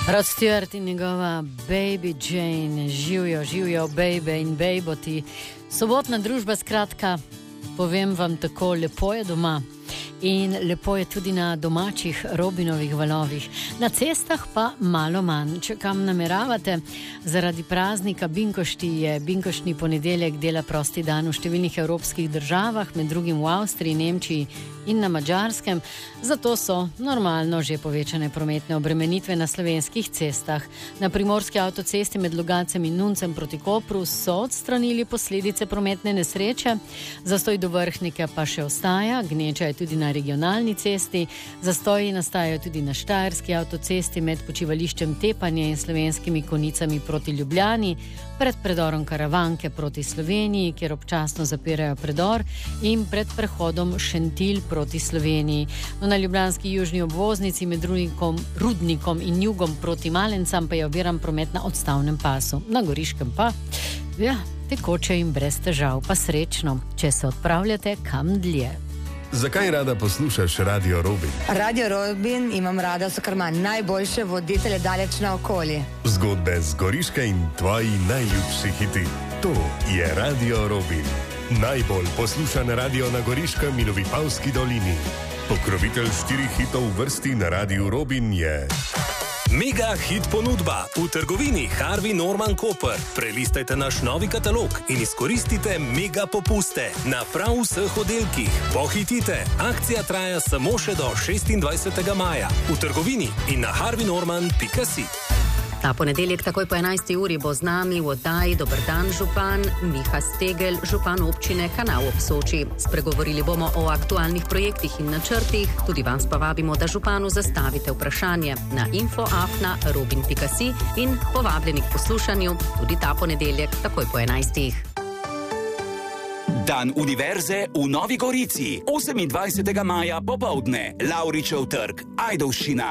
Rod Stewart in njegova Baby Jane, živijo baby in bejboti. Sobotna družba, skratka, povem vam tako, lepo je doma. In lepo je tudi na domačih Robinovih valovih. Na cestah pa malo manj. Če kam nameravate, zaradi praznika Binkošti je Binkoštni ponedeljek, dela prosti dan v številnih evropskih državah, med drugim v Avstriji, Nemčiji in na Madžarskem. Zato so normalno že povečane prometne obremenitve na slovenskih cestah. Na primorski avtocesti med Logatcem in Nuncem proti Kopru so odstranili posledice prometne nesreče. Zastoj do Vrhnike pa še ostaja, gneča je tudi na regionalni cesti, zastoji nastajajo tudi na Štajerski avtocesti med počivališčem Tepanje in Slovenskimi Konicami proti Ljubljani, pred predorom Karavanke proti Sloveniji, kjer občasno zapirajo predor, in pred prehodom Šentilj proti Sloveniji. No, na ljubljanski južni obvoznici med Rudnikom in Jugom proti Malencam pa je oviran promet na odstavnem pasu. Na Goriškem pa, tekoče in brez težav, pa srečno, če se odpravljate kam dlje. Zakaj rada poslušaš Radio Robin? Radio Robin imam rada, so kar ima najboljše voditelje daleč naokoli. Zgodbe z Goriške in tvoji najljubši hiti. To je Radio Robin. Najbolj poslušan radio na Goriškem in v Vipavski dolini. Pokrovitelj 4 hitov v vrsti na Radio Robin je... Mega hit ponudba v trgovini Harvey Norman Koper. Prelistajte naš novi katalog in izkoristite mega popuste na prav vseh oddelkih. Pohitite, akcija traja samo še do 26. maja v trgovini in na harveynorman.si. Ta ponedeljek takoj po 11. uri bo z nami v oddaji Dober dan, župan Miha Stegel, župan občine Kanal ob Soči. Spregovorili bomo o aktualnih projektih in načrtih, tudi vas pa vabimo, da županu zastavite vprašanje na info@robin.si in povabljeni k poslušanju tudi ta ponedeljek takoj po 11. Dan univerze v Novi Gorici, 28. maja popoldne, Lavričev trg, Ajdovščina.